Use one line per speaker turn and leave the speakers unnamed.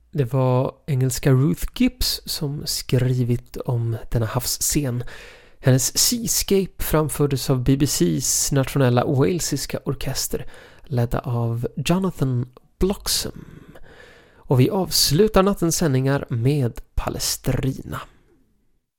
Det var engelska Ruth Gibbs som skrivit om denna havsscen. Hennes Seascape framfördes av BBCs nationella walesiska orkester ledda av Jonathan Bloxham. Och vi avslutar nattens sändningar med Palestrina.